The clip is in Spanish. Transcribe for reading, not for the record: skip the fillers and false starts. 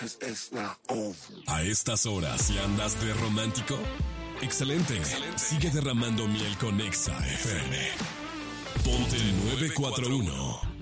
Es la OV. A estas horas, si andas de romántico, excelente. Sigue derramando miel con Exa FM. Ponte 941.